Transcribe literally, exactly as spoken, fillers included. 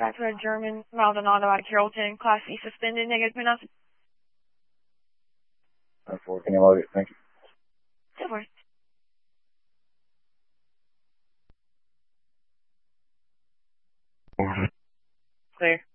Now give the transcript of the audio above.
back to a German Maldonado at Carrollton, Class C suspended, negative pronounce. ten four, can you load it? Thank you. ten four. Clear.